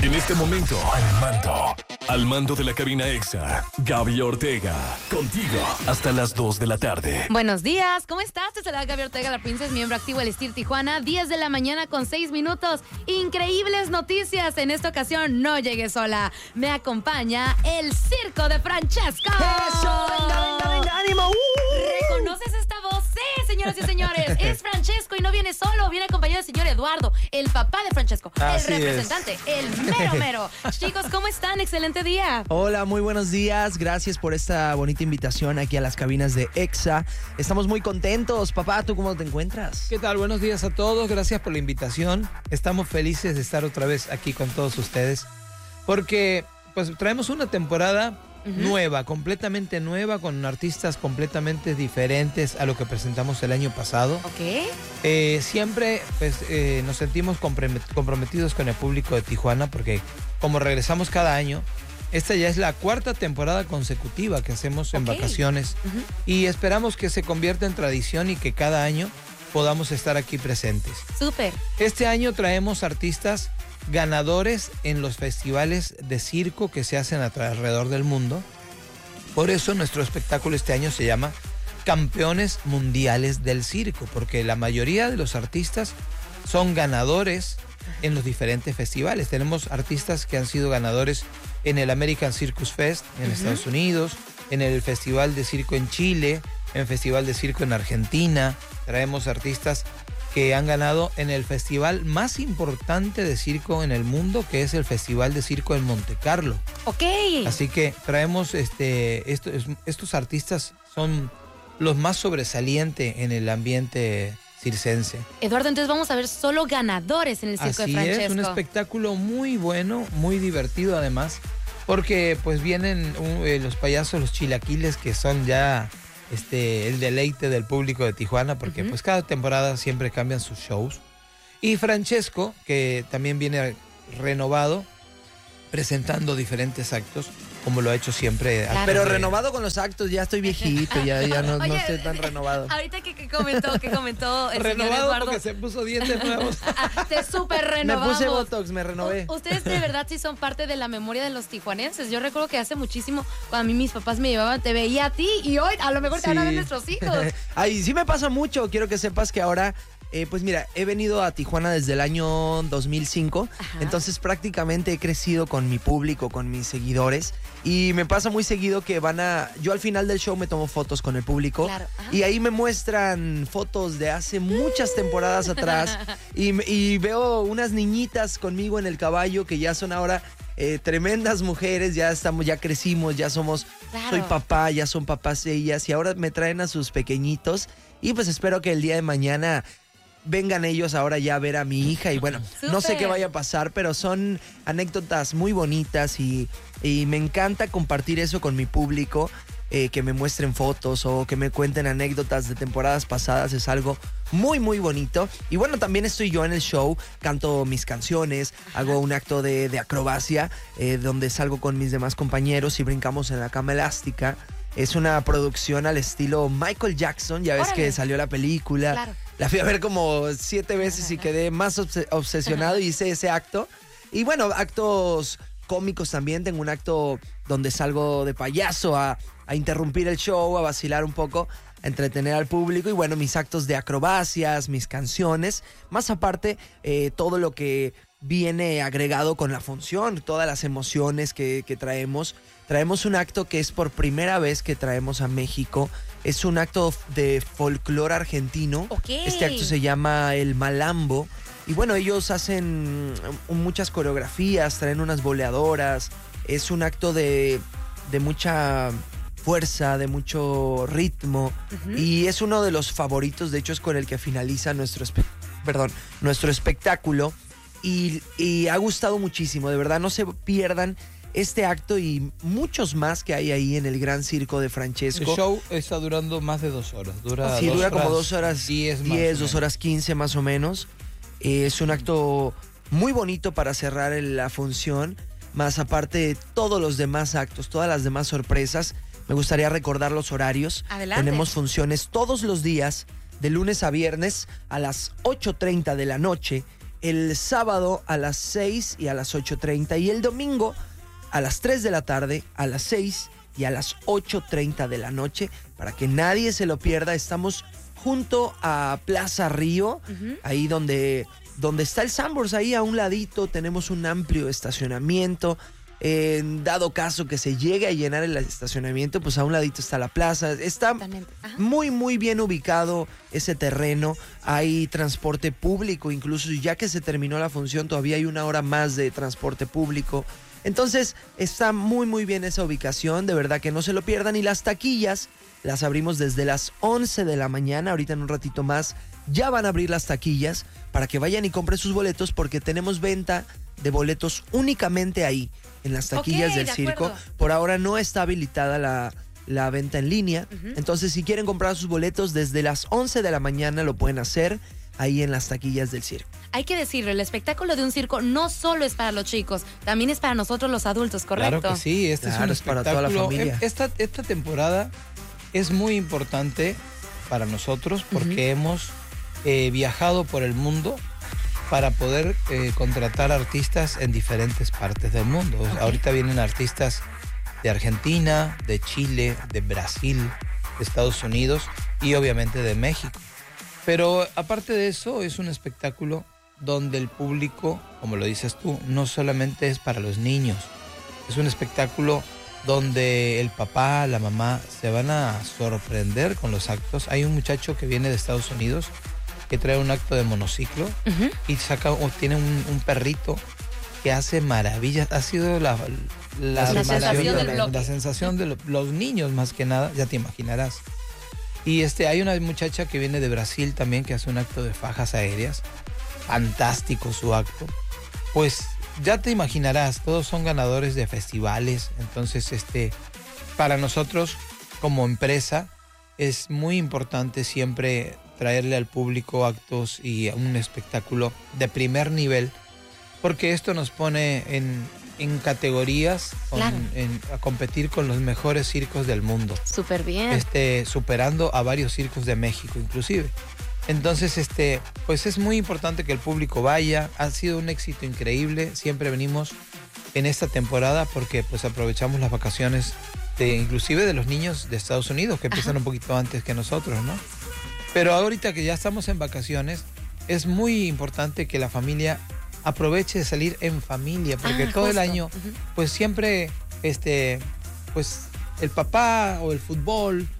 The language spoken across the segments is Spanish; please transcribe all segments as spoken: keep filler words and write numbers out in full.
en este momento, al mando, al mando de la cabina Exa, Gaby Ortega, contigo hasta las dos de la tarde. Buenos días, ¿cómo estás? Te saluda Gaby Ortega, la Princess, miembro activo del Estir Tijuana, diez de la mañana con seis minutos. Increíbles noticias, en esta ocasión no llegué sola, me acompaña el Circo de Francesco. ¡Eso! ¡Venga, venga, venga! ¡Ánimo! ¡Uh! ¿Reconoces esta voz? Sí, señoras y señores, es Francesco y no viene solo, viene acompañado del señor Eduardo, el papá de Francesco, Así el representante, es. el mero mero. Chicos, ¿cómo están? Excelente día. Hola, muy buenos días. Gracias por esta bonita invitación aquí a las cabinas de Exa. Estamos muy contentos. Papá, ¿tú cómo te encuentras? ¿Qué tal? Buenos días a todos. Gracias por la invitación. Estamos felices de estar otra vez aquí con todos ustedes porque pues traemos una temporada uh-huh. nueva, completamente nueva, con artistas completamente diferentes a lo que presentamos el año pasado. Ok. Eh, siempre pues eh, nos sentimos comprometidos con el público de Tijuana porque como regresamos cada año, esta ya es la cuarta temporada consecutiva que hacemos en okay. vacaciones uh-huh. y esperamos que se convierta en tradición y que cada año podamos estar aquí presentes. Súper. Este año traemos artistas ganadores en los festivales de circo que se hacen alrededor del mundo. Por eso nuestro espectáculo este año se llama Campeones Mundiales del Circo, porque la mayoría de los artistas son ganadores en los diferentes festivales. Tenemos artistas que han sido ganadores en el American Circus Fest en uh-huh. Estados Unidos, en el Festival de Circo en Chile, en el Festival de Circo en Argentina. Traemos artistas que han ganado en el festival más importante de circo en el mundo, que es el Festival de Circo en Monte Carlo. Ok. Así que traemos este, estos, estos artistas son los más sobresalientes en el ambiente circense. Eduardo, entonces vamos a ver solo ganadores en el Circo Así de Francesco. Es, un espectáculo muy bueno, muy divertido además, porque pues vienen uh, los payasos, los chilaquiles, que son ya este el deleite del público de Tijuana, porque uh-huh. pues cada temporada siempre cambian sus shows. Y Francesco, que también viene renovado, presentando diferentes actos, como lo ha hecho siempre. Claro. Pero de... renovado con los actos, ya estoy viejito, ya, ya no, Oye, no estoy tan renovado. Ahorita que, que comentó, que comentó el renovado señor Eduardo, porque se puso dientes nuevos. Te súper renovamos. Me puse botox, me renové. U- ustedes de verdad sí son parte de la memoria de los tijuanenses. Yo recuerdo que hace muchísimo, cuando a mí mis papás me llevaban, te veía a ti y hoy a lo mejor sí. te van a ver nuestros hijos. Ay, sí me pasa mucho. Quiero que sepas que ahora... Eh, pues mira, he venido a Tijuana desde el año dos mil cinco, ajá. Entonces prácticamente he crecido con mi público, con mis seguidores, y me pasa muy seguido que van a... Yo al final del show me tomo fotos con el público, claro. Y ahí me muestran fotos de hace muchas temporadas atrás y, y veo unas niñitas conmigo en el caballo que ya son ahora... Eh, tremendas mujeres, ya estamos, ya crecimos, ya somos, claro. Soy papá, ya son papás ellas y ahora me traen a sus pequeñitos y pues espero que el día de mañana vengan ellos ahora ya a ver a mi hija y bueno, ¡súper! No sé qué vaya a pasar, pero son anécdotas muy bonitas y, y me encanta compartir eso con mi público. Eh, que me muestren fotos o que me cuenten anécdotas de temporadas pasadas es algo muy muy bonito. Y bueno, también estoy yo en el show, canto mis canciones, ajá. Hago un acto de, de acrobacia eh, donde salgo con mis demás compañeros y brincamos en la cama elástica. Es una producción al estilo Michael Jackson, ya ves Órale. Que salió la película, claro. La fui a ver como siete veces y quedé más obs- obsesionado y hice ese acto. Y bueno, actos cómicos también, tengo un acto donde salgo de payaso a, a interrumpir el show, a vacilar un poco, a entretener al público y bueno, mis actos de acrobacias, mis canciones, más aparte eh, todo lo que viene agregado con la función, todas las emociones que, que traemos. Traemos un acto que es por primera vez que traemos a México, es un acto de folclore argentino, okay. Este acto se llama El Malambo. Y bueno, ellos hacen muchas coreografías, traen unas boleadoras. Es un acto de, de mucha fuerza, de mucho ritmo. Uh-huh. Y es uno de los favoritos, de hecho es con el que finaliza nuestro, espe- perdón, nuestro espectáculo. Y, y ha gustado muchísimo, de verdad, no se pierdan este acto y muchos más que hay ahí en el Gran Circo de Francesco. El show está durando más de dos horas. Dura sí, dos dura horas, como dos horas diez, diez, dos horas quince más o menos. Es un acto muy bonito para cerrar la función, más aparte de todos los demás actos, todas las demás sorpresas. Me gustaría recordar los horarios. Adelante. Tenemos funciones todos los días, de lunes a viernes, a las ocho treinta de la noche, el sábado a las seis y a las ocho treinta y el domingo a las tres de la tarde, a las seis y a las ocho treinta de la noche, para que nadie se lo pierda. Estamos junto a Plaza Río, uh-huh. ahí donde, donde está el Sanborns, ahí a un ladito tenemos un amplio estacionamiento. En dado caso que se llegue a llenar el estacionamiento, pues a un ladito está la plaza. Está muy, muy bien ubicado ese terreno. Hay transporte público, incluso ya que se terminó la función, todavía hay una hora más de transporte público. Entonces, está muy, muy bien esa ubicación. De verdad que no se lo pierdan. Y las taquillas las abrimos desde las once de la mañana. Ahorita en un ratito más ya van a abrir las taquillas para que vayan y compren sus boletos, porque tenemos venta de boletos únicamente ahí, en las taquillas okay, del circo. Acuerdo. Por ahora no está habilitada la, la venta en línea. Uh-huh. Entonces, si quieren comprar sus boletos desde las once de la mañana, lo pueden hacer ahí en las taquillas del circo. Hay que decirlo, el espectáculo de un circo no solo es para los chicos, también es para nosotros los adultos, ¿correcto? Claro que sí, este claro, es un espectáculo. Es para toda la familia. Esta, esta temporada es muy importante para nosotros porque uh-huh. hemos eh, viajado por el mundo para poder eh, contratar artistas en diferentes partes del mundo. Okay. Ahorita vienen artistas de Argentina, de Chile, de Brasil, de Estados Unidos y obviamente de México. Pero aparte de eso, es un espectáculo donde el público, como lo dices tú, no solamente es para los niños. Es un espectáculo donde el papá, la mamá se van a sorprender con los actos. Hay un muchacho que viene de Estados Unidos que trae un acto de monociclo uh-huh. y saca o tiene un, un perrito que hace maravillas. Ha sido la, la, la, sensación, de, la, la sensación de lo, los niños, más que nada, ya te imaginarás. Y este, hay una muchacha que viene de Brasil también que hace un acto de fajas aéreas. Fantástico su acto. Pues ya te imaginarás, todos son ganadores de festivales. Entonces, este, para nosotros como empresa es muy importante siempre traerle al público actos y un espectáculo de primer nivel, porque esto nos pone en, en categorías con, claro. en, a competir con los mejores circos del mundo. Súper bien. Este, superando a varios circos de México inclusive. Entonces, este, pues es muy importante que el público vaya. Ha sido un éxito increíble. Siempre venimos en esta temporada porque pues aprovechamos las vacaciones de, inclusive de los niños de Estados Unidos, que empiezan Ajá. un poquito antes que nosotros, ¿no? Pero ahorita que ya estamos en vacaciones, es muy importante que la familia aproveche de salir en familia, porque ah, todo justo. el año, uh-huh. pues siempre, este, pues el papá o el fútbol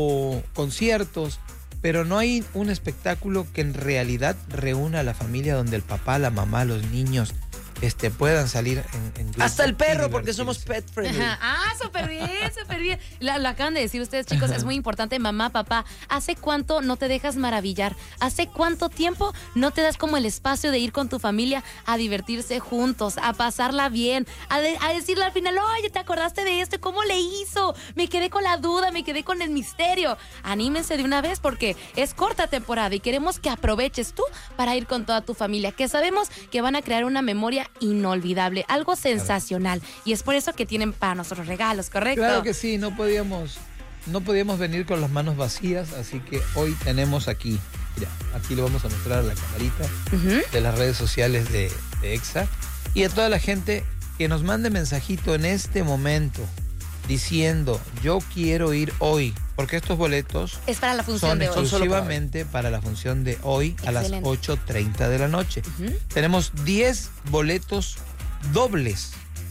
o conciertos, pero no hay un espectáculo que en realidad reúna a la familia donde el papá, la mamá, los niños este, puedan salir en, en grupo. Hasta el perro, porque somos pet friendly. Ajá. Ah, súper bien, súper bien. Lo, lo acaban de decir ustedes, chicos, es muy importante. Mamá, papá, ¿hace cuánto no te dejas maravillar? ¿Hace cuánto tiempo no te das como el espacio de ir con tu familia a divertirse juntos, a pasarla bien, a, de, a decirle al final, oye, ¿te acordaste de esto? ¿Cómo le hizo? Me quedé con la duda, me quedé con el misterio. Anímense de una vez porque es corta temporada y queremos que aproveches tú para ir con toda tu familia, que sabemos que van a crear una memoria inolvidable, algo sensacional, y es por eso que tienen para nosotros regalos, ¿correcto? Claro que sí, no podíamos no podíamos venir con las manos vacías, así que hoy tenemos aquí, mira, aquí lo vamos a mostrar a la camarita uh-huh. de las redes sociales de, de Exa, y a toda la gente que nos mande mensajito en este momento diciendo, yo quiero ir hoy, porque estos boletos es para la función son de hoy. exclusivamente para la función de hoy. Excelente. A las ocho treinta de la noche. Uh-huh. Tenemos diez boletos dobles,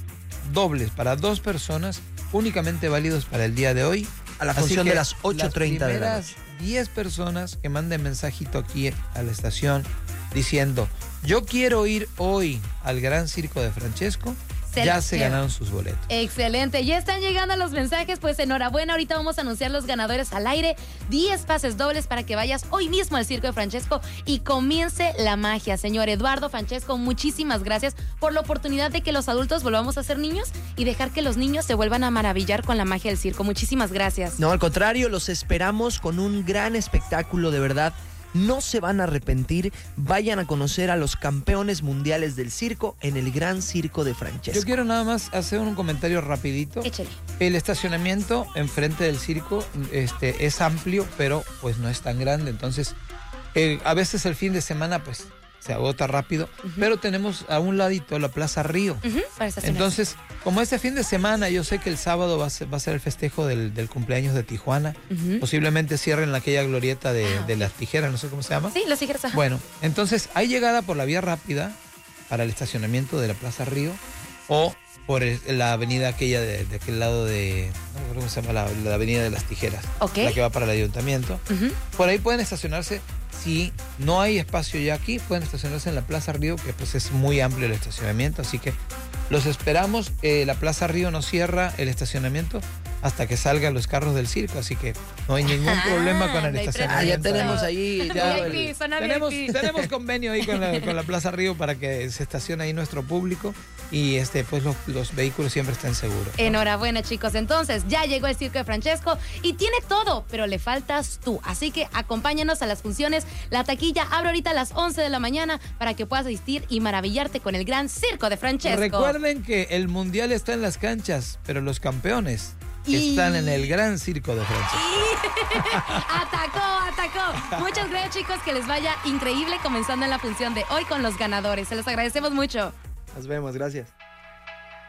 dobles para dos personas, únicamente válidos para el día de hoy. A la función de las ocho treinta de la noche. Las diez personas que manden mensajito aquí a la estación diciendo, yo quiero ir hoy al Gran Circo de Francesco, ya se ganaron sus boletos. Excelente, ya están llegando los mensajes, pues enhorabuena, ahorita vamos a anunciar los ganadores al aire, diez pases dobles para que vayas hoy mismo al Circo de Francesco y comience la magia. Señor Eduardo Francesco, muchísimas gracias por la oportunidad de que los adultos volvamos a ser niños y dejar que los niños se vuelvan a maravillar con la magia del circo. Muchísimas gracias. No, al contrario, los esperamos con un gran espectáculo, de verdad. No se van a arrepentir. Vayan a conocer a los campeones mundiales del circo en el Gran Circo de Francesco. Yo quiero nada más hacer un comentario rapidito. Échale. El estacionamiento enfrente del circo este, es amplio, pero pues no es tan grande. Entonces, eh, a veces el fin de semana pues se agota rápido, uh-huh. pero tenemos a un ladito la Plaza Río. Uh-huh, para Entonces, como este fin de semana, yo sé que el sábado va a ser, va a ser el festejo del, del cumpleaños de Tijuana, uh-huh. posiblemente cierren aquella glorieta de, ah, de las tijeras, no sé cómo se llama. Sí, las tijeras. Ajá. Bueno, entonces hay llegada por la vía rápida para el estacionamiento de la Plaza Río o por el, la avenida aquella de, de aquel lado de, no me acuerdo cómo se llama, la, la avenida de las tijeras, okay. la que va para el ayuntamiento. Uh-huh. Por ahí pueden estacionarse. Si no hay espacio ya aquí, pueden estacionarse en la Plaza Río, que pues es muy amplio el estacionamiento, así que los esperamos. Eh, la Plaza Río no cierra el estacionamiento hasta que salgan los carros del circo, así que no hay ningún ah, problema con el estacionamiento. Ah, ya tenemos ahí. Ya V I P, zona tenemos, V I P. tenemos convenio ahí con la, con la Plaza Río para que se estacione ahí nuestro público y este pues los, los vehículos siempre estén seguros, ¿no? Enhorabuena, chicos. Entonces, ya llegó el circo de Francesco y tiene todo, pero le faltas tú. Así que acompáñanos a las funciones. La taquilla abre ahorita a las once de la mañana para que puedas asistir y maravillarte con el gran circo de Francesco. Recuerden que el mundial está en las canchas, pero los campeones y... están en el gran circo de Francesco. Y... atacó, atacó. Muchas gracias, chicos. Que les vaya increíble comenzando en la función de hoy con los ganadores. Se los agradecemos mucho. Nos vemos, gracias.